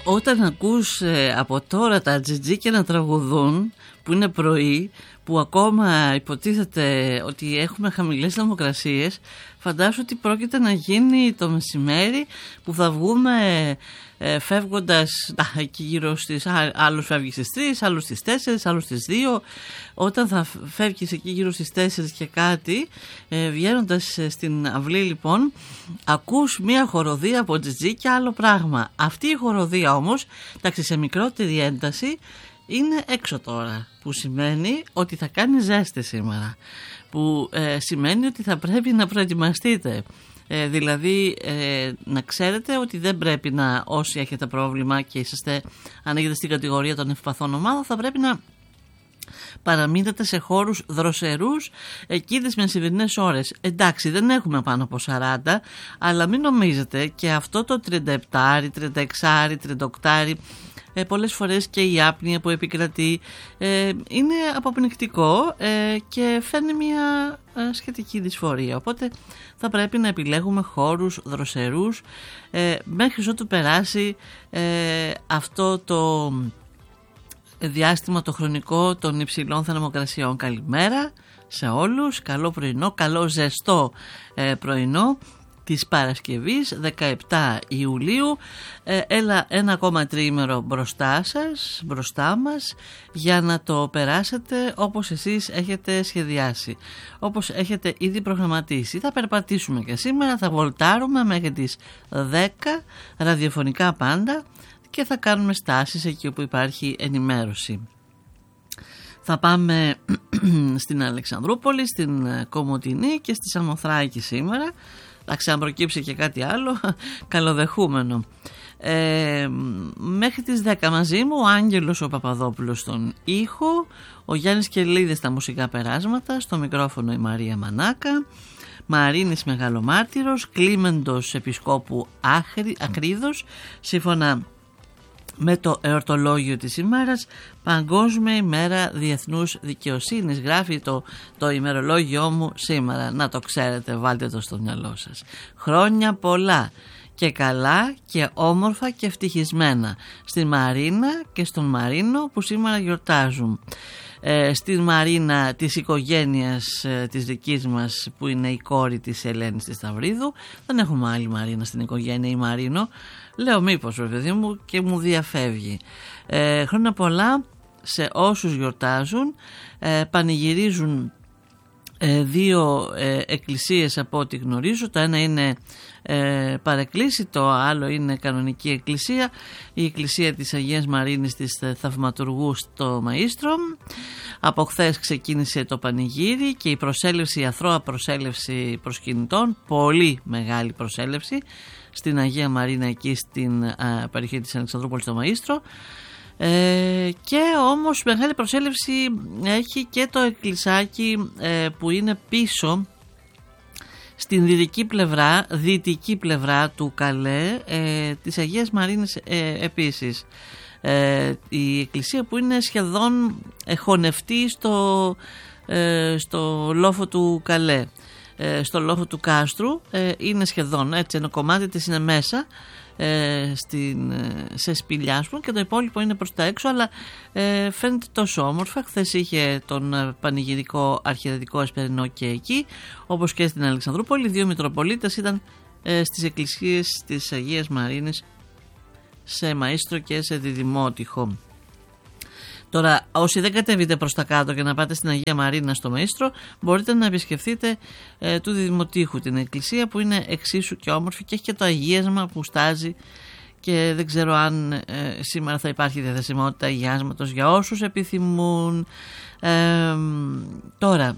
όταν ακούς από τώρα τα τζιτζίκια να τραγουδούν, που είναι πρωί, που ακόμα υποτίθεται ότι έχουμε χαμηλές θερμοκρασίες, φαντάσου ότι πρόκειται να γίνει το μεσημέρι, που θα βγούμε φεύγοντας εκεί γύρω στις, άλλος φεύγει στις 3, άλλος στις 4, άλλος στις 2. Όταν θα φεύγεις εκεί γύρω στις 4 και κάτι, βγαίνοντας στην αυλή, λοιπόν, ακούς μια χοροδία από τζιτζίκια, άλλο πράγμα. Αυτή η χοροδία όμως, εντάξει, σε μικρότερη ένταση, είναι έξω τώρα, που σημαίνει ότι θα κάνει ζέστη σήμερα, που σημαίνει ότι θα πρέπει να προετοιμαστείτε. Δηλαδή να ξέρετε ότι δεν πρέπει να, όσοι έχετε πρόβλημα και είσαστε, αν έχετε στην κατηγορία των ευπαθών ομάδων, θα πρέπει να παραμείνετε σε χώρους δροσερούς εκείνες μεσημερινές ώρες. Εντάξει, δεν έχουμε πάνω από 40, αλλά μην νομίζετε και αυτό το 37, 36, 38, πολλές φορές και η άπνοια που επικρατεί είναι αποπνικτικό και φέρνει μια σχετική δυσφορία. Οπότε θα πρέπει να επιλέγουμε χώρους δροσερούς μέχρι ότου περάσει αυτό το διάστημα το χρονικό των υψηλών θερμοκρασιών. Καλημέρα σε όλους, καλό πρωινό, καλό ζεστό πρωινό της Παρασκευής 17 Ιουλίου. Έλα ένα ακόμα τριήμερο μπροστά μας, για να το περάσετε όπως εσείς έχετε σχεδιάσει, όπως έχετε ήδη προγραμματίσει. Θα περπατήσουμε και σήμερα, θα βολτάρουμε μέχρι τις 10 ραδιοφωνικά πάντα και θα κάνουμε στάσεις εκεί όπου υπάρχει ενημέρωση. Θα πάμε στην Αλεξανδρούπολη, στην Κομοτηνή και στη Σαμοθράκη σήμερα. Θα ξαναπροκύψει και κάτι άλλο, καλοδεχούμενο. Μέχρι τις 10 μαζί μου ο Άγγελος ο Παπαδόπουλος στον ήχο, ο Γιάννης Κελίδης στα μουσικά περάσματα, στο μικρόφωνο η Μαρία Μανάκα, Μαρίνης Μεγαλομάρτυρος, Κλίμεντος Επισκόπου Ακρίδος, σύμφωνα με το εορτολόγιο της ημέρας, Παγκόσμια ημέρα διεθνούς δικαιοσύνης, γράφει το ημερολόγιό μου σήμερα, να το ξέρετε, βάλτε το στο μυαλό σας. Χρόνια πολλά και καλά και όμορφα και ευτυχισμένα στην Μαρίνα και στον Μαρίνο που σήμερα γιορτάζουν. Στην Μαρίνα της οικογένειας της δικής μας, που είναι η κόρη της Ελένης της Σταυρίδου. Δεν έχουμε άλλη Μαρίνα στην οικογένεια ή Μαρίνο. Λέω μήπως, παιδί μου, και μου διαφεύγει. Χρόνια πολλά σε όσους γιορτάζουν. Πανηγυρίζουν δύο εκκλησίες από ό,τι γνωρίζω. Το ένα είναι παρεκκλήση, το άλλο είναι κανονική εκκλησία, η εκκλησία της Αγίας Μαρίνης της Θαυματουργού στο Μαΐστρο. Από χθες ξεκίνησε το πανηγύρι και η προσέλευση, η αθρώα προσέλευση προσκυνητών, πολύ μεγάλη προσέλευση στην Αγία Μαρίνα εκεί στην περιοχή της Αλεξανδρούπολης στο Μαΐστρο. Και όμως μεγάλη προσέλευση έχει και το εκκλησάκι που είναι πίσω στην δυτική πλευρά του Καλέ, της Αγίας Μαρίνης επίσης. Η εκκλησία που είναι σχεδόν χωνευτή στο λόφο του Καλέ, στο λόφο του κάστρου, είναι σχεδόν έτσι, ένα κομμάτι της είναι μέσα σε σπηλιά και το υπόλοιπο είναι προς τα έξω, αλλά φαίνεται τόσο όμορφα. Χθες είχε τον πανηγυρικό αρχιερετικό εσπερινό και εκεί, όπως και στην Αλεξανδρούπολη. Δύο Μητροπολίτες ήταν στις εκκλησίες της Αγίας Μαρίνης σε Μαΐστρο και σε Διδημότυχο. Τώρα, όσοι δεν κατεβείτε προς τα κάτω και να πάτε στην Αγία Μαρίνα στο Μαΐστρο, μπορείτε να επισκεφτείτε του Διδημοτύχου την εκκλησία, που είναι εξίσου και όμορφη και έχει και το αγίασμα που στάζει, και δεν ξέρω αν σήμερα θα υπάρχει διαθεσιμότητα αγιάσματος για όσους επιθυμούν. Τώρα,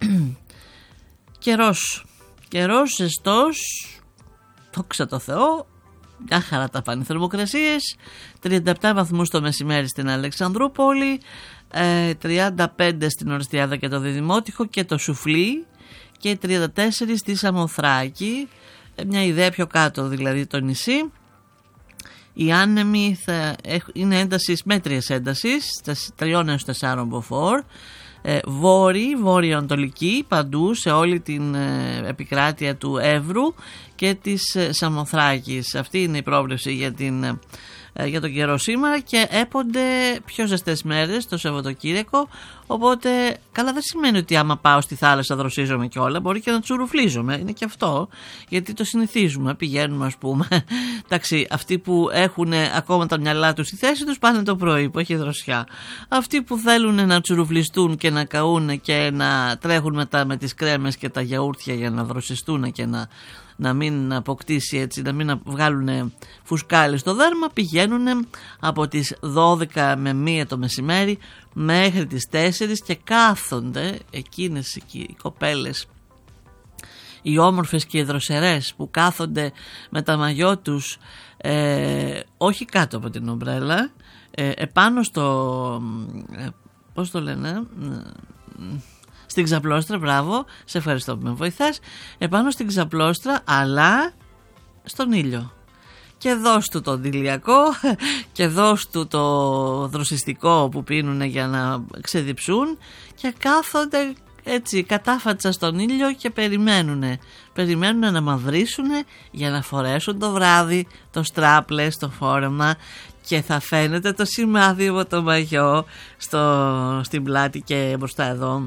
καιρός ζεστός, δόξα τω Θεώ, μια χαρά τα πάνε θερμοκρασίες. 37 βαθμούς το μεσημέρι στην Αλεξανδρούπολη, 35 στην Ορεστιάδα και το Διδημότυχο και το Σουφλί, και 34 στη Σαμοθράκη, μια ιδέα πιο κάτω δηλαδή το νησί. Οι άνεμοι είναι έντασης, μέτριας έντασης, 3 έως 4 μποφόρ, βόρειο-ανατολική παντού σε όλη την επικράτεια του Εύρου και της Σαμοθράκης. Αυτή είναι η πρόβλεψη για την για τον καιρό σήμερα και έπονται πιο ζεστές μέρες το Σαββατοκύριακο, οπότε καλά δεν σημαίνει ότι άμα πάω στη θάλασσα δροσίζομαι και όλα, μπορεί και να τσουρουφλίζομαι, είναι και αυτό, γιατί το συνηθίζουμε, πηγαίνουμε ας πούμε, εντάξει, αυτοί που έχουν ακόμα τα μυαλά τους στη θέση τους πάνε το πρωί που έχει δροσιά, αυτοί που θέλουν να τσουρουφλιστούν και να καούν και να τρέχουν μετά με τις κρέμες και τα γιαούρτια για να δροσιστούν και να μην αποκτήσει έτσι, να μην βγάλουν φουσκάλες στο δέρμα, πηγαίνουν από τις 12 με 1 το μεσημέρι μέχρι τις 4 και κάθονται εκείνες οι κοπέλες, οι όμορφες και οι δροσερές που κάθονται με τα μαγιό τους, όχι κάτω από την ομπρέλα, επάνω στο, πώς το λένε, στην ξαπλώστρα, μπράβο, σε ευχαριστώ που με βοηθάς, επάνω στην ξαπλώστρα αλλά στον ήλιο. Και δώσ' του το αντιλιακό και δώσ' του το δροσιστικό που πίνουν για να ξεδιψούν και κάθονται έτσι κατάφατσα στον ήλιο και περιμένουν να μαυρίσουν για να φορέσουν το βράδυ το στράπλε στο φόρεμα και θα φαίνεται το σημάδι από το μαγιό στην πλάτη και μπροστά εδώ.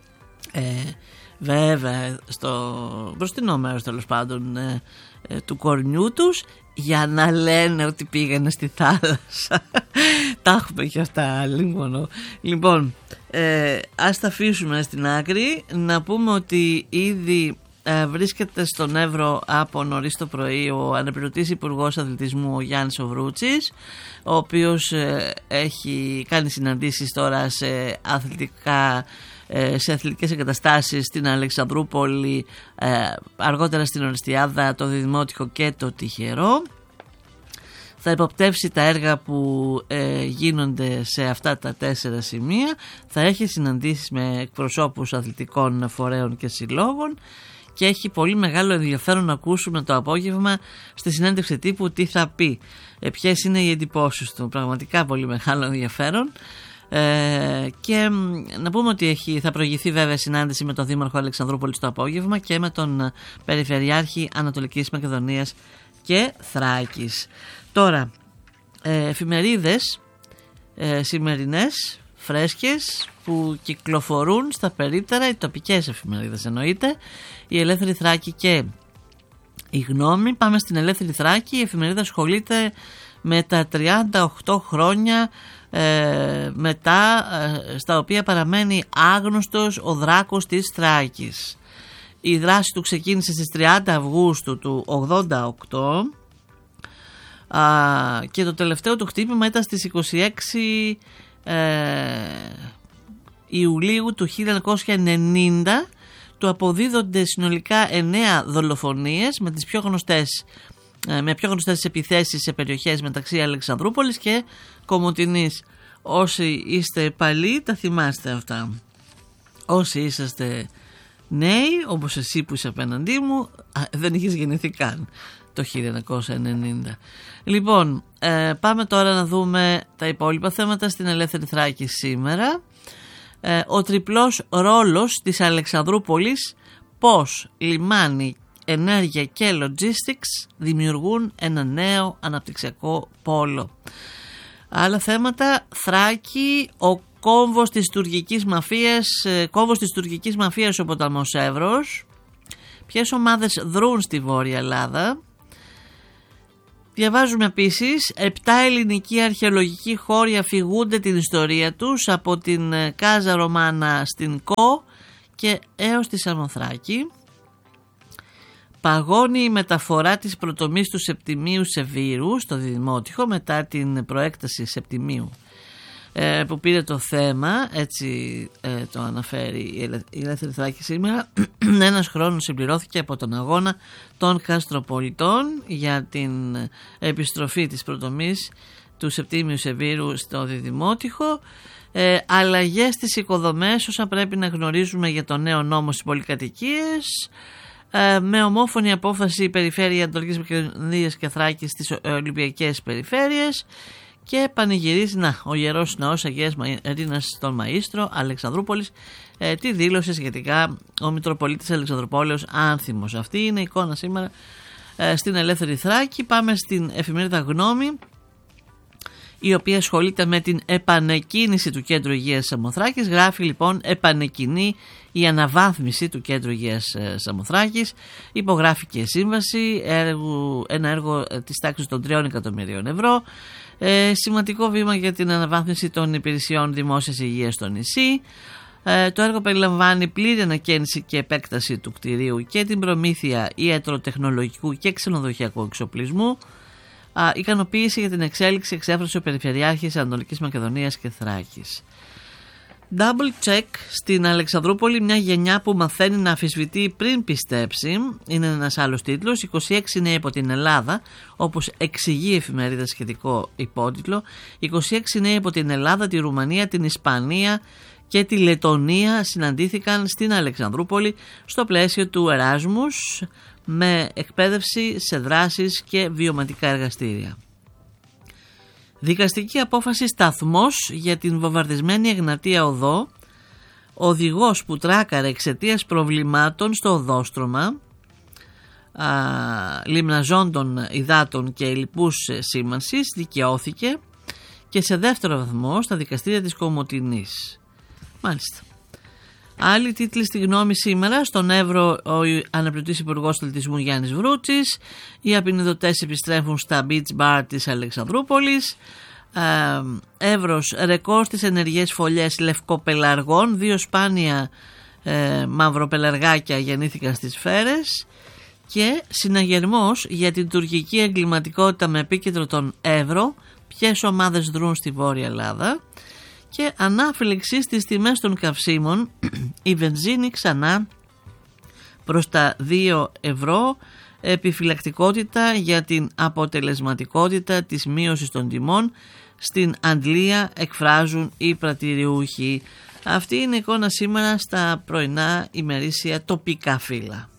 Βέβαια στο μπροστινό μέρος τέλος πάντων του κορνιού τους, για να λένε ότι πήγανε στη θάλασσα. Τα έχουμε και αυτά μόνο. Λοιπόν, ας τα αφήσουμε στην άκρη. Να πούμε ότι ήδη βρίσκεται στον Εύρο από νωρίς το πρωί ο αναπληρωτής υπουργός αθλητισμού ο Γιάννης ο Βρούτσης, ο οποίος έχει κάνει συναντήσεις τώρα σε αθλητικές εγκαταστάσεις στην Αλεξανδρούπολη, αργότερα στην Ορεστιάδα, το Δημότυχο και το Τυχερό. Θα υποπτεύσει τα έργα που γίνονται σε αυτά τα 4 σημεία, θα έχει συναντήσεις με εκπροσώπους αθλητικών φορέων και συλλόγων και έχει πολύ μεγάλο ενδιαφέρον να ακούσουμε το απόγευμα στη συνέντευξη τύπου τι θα πει, ποιες είναι οι εντυπώσεις του. Πραγματικά πολύ μεγάλο ενδιαφέρον. Και να πούμε ότι θα προηγηθεί βέβαια συνάντηση με τον Δήμαρχο Αλεξανδρούπολης το απόγευμα και με τον Περιφερειάρχη Ανατολικής Μακεδονίας και Θράκης. Τώρα, εφημερίδες σημερινές φρέσκες που κυκλοφορούν στα περίπτερα, οι τοπικές εφημερίδες εννοείται, η Ελεύθερη Θράκη και η Γνώμη. Πάμε στην Ελεύθερη Θράκη. Η εφημερίδα ασχολείται με τα 38 χρόνια μετά, στα οποία παραμένει άγνωστος ο δράκος της Θράκης. Η δράση του ξεκίνησε στις 30 Αυγούστου του 88 και το τελευταίο του χτύπημα ήταν στις 26 Ιουλίου του 1990. Του αποδίδονται συνολικά 9 δολοφονίες με πιο γνωστές επιθέσεις σε περιοχές μεταξύ Αλεξανδρούπολης και Κομοτηνής. Όσοι είστε παλιοί τα θυμάστε αυτά. Όσοι είσαστε νέοι, όπως εσύ που είσαι απέναντί μου, δεν είχες γεννηθεί καν το 1990. Λοιπόν, πάμε τώρα να δούμε τα υπόλοιπα θέματα στην Ελεύθερη Θράκη σήμερα. Ο τριπλός ρόλος της Αλεξανδρούπολης, πώς λιμάνι, ενέργεια και logistics δημιουργούν ένα νέο αναπτυξιακό πόλο. Άλλα θέματα, Θράκη, ο κόμβος της τουρκικής μαφίας ο ποταμός Εύρος. Ποιες ομάδες δρούν στη Βόρεια Ελλάδα. Διαβάζουμε επίσης 7 ελληνικοί αρχαιολογικοί χώροι αφηγούνται την ιστορία τους από την Κάζα Ρωμάνα στην Κο και έως τη Σαμοθράκη. Παγώνει η μεταφορά της πρωτομής του Σεπτιμίου Σεβίρου στο Δημότυχο μετά την προέκταση Σεπτιμίου που πήρε το θέμα, έτσι το αναφέρει η Ελεύθερη Θράκη σήμερα. Ένας χρόνος συμπληρώθηκε από τον αγώνα των Καστροπολιτών για την επιστροφή της πρωτομής του Σεπτιμίου Σεβίρου στο Δημότυχο. Αλλαγές στις οικοδομές όσα πρέπει να γνωρίζουμε για το νέο νόμο στις πολυκατοικίες. Με ομόφωνη απόφαση η Περιφέρεια Ανατολικής Μακεδονίας και Θράκης στις Ολυμπιακές Περιφέρειες. Και πανηγυρίζει ο Ιερός Ναός Αγίας Μαρίνας στον Μαΐστρο Αλεξανδρούπολης, τι δήλωσε σχετικά ο Μητροπολίτης Αλεξανδρουπόλεως Άνθιμος. Αυτή είναι η εικόνα σήμερα στην Ελεύθερη Θράκη. Πάμε στην εφημερίδα Γνώμη. η οποία ασχολείται με την επανεκκίνηση του Κέντρου Υγείας Σαμοθράκης. Γράφει λοιπόν επανεκκινεί η αναβάθμιση του Κέντρου Υγείας Σαμοθράκης. Υπογράφηκε σύμβαση, ένα έργο της τάξης των 3 εκατομμυρίων ευρώ. Σημαντικό βήμα για την αναβάθμιση των υπηρεσιών δημόσιας υγείας στο νησί. Το έργο περιλαμβάνει πλήρη ανακαίνιση και επέκταση του κτηρίου και την προμήθεια ιατροτεχνολογικού και ξενοδοχειακού εξοπλισμού. Ικανοποίηση για την εξέλιξη εξέφρασε ο Περιφερειάρχης Ανατολικής Μακεδονίας και Θράκης. Double check στην Αλεξανδρούπολη, μια γενιά που μαθαίνει να αμφισβητεί πριν πιστέψει. Είναι ένας άλλος τίτλος. 26 νέοι από την Ελλάδα, όπως εξηγεί η εφημερίδα σχετικό υπότιτλο. 26 νέοι από την Ελλάδα, τη Ρουμανία, την Ισπανία και τη Λετονία συναντήθηκαν στην Αλεξανδρούπολη στο πλαίσιο του Εράσμους με εκπαίδευση σε δράσεις και βιωματικά εργαστήρια. Δικαστική απόφαση σταθμός για την βομβαρδισμένη Εγνατία Οδό. Οδηγός που τράκαρε εξαιτίας προβλημάτων στο οδόστρωμα λιμναζόντων υδάτων και λοιπούς σήμανσης δικαιώθηκε και σε δεύτερο βαθμό στα δικαστήρια της Κομοτηνής. Μάλιστα. Άλλοι τίτλοι στη γνώμη σήμερα. Στον Εύρο ο αναπληρωτής υπουργός αθλητισμού Γιάννης Βρούτσης. Οι απεινιδωτές επιστρέφουν στα beach bar της Αλεξανδρούπολης. Εύρος ρεκόρ στις ενεργές φωλιές λευκοπελαργών. 2 σπάνια μαυροπελαργάκια γεννήθηκαν στις Φέρες. Και συναγερμός για την τουρκική εγκληματικότητα με επίκεντρο τον Εύρο. Ποιες ομάδες δρούν στη Βόρεια Ελλάδα. Και ανάφλεξη στις τιμές των καυσίμων, η βενζίνη ξανά προς τα 2 ευρώ, επιφυλακτικότητα για την αποτελεσματικότητα της μείωσης των τιμών στην Αντλία εκφράζουν οι πρατηριούχοι. Αυτή είναι η εικόνα σήμερα στα πρωινά ημερήσια τοπικά φύλλα.